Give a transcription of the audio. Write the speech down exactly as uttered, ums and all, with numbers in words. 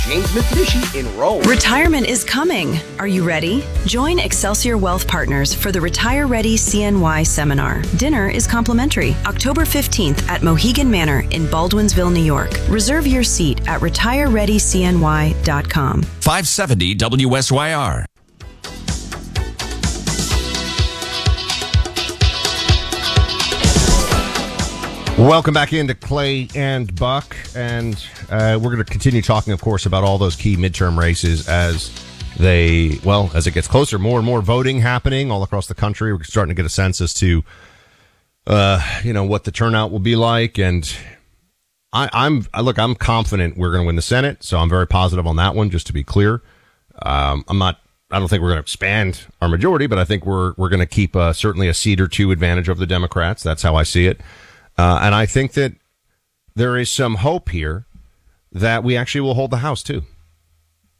James Mitsubishi in Rome. Retirement is coming. Are you ready? Join Excelsior Wealth Partners for the Retire Ready C N Y seminar. Dinner is complimentary. October fifteenth at Mohegan Manor in Baldwinsville, New York. Reserve your seat at retire ready c n y dot com. five seventy W S Y R. Welcome back into Clay and Buck, and uh, we're going to continue talking, of course, about all those key midterm races as they, well, as it gets closer. More and more voting happening all across the country. We're starting to get a sense as to, uh, you know, what the turnout will be like, and I, I'm I, look, I'm confident we're going to win the Senate, so I'm very positive on that one. Just to be clear, um, I'm not. I don't think we're going to expand our majority, but I think we're we're going to keep uh, certainly a seat or two advantage over the Democrats. That's how I see it. Uh, and I think that there is some hope here that we actually will hold the House, too.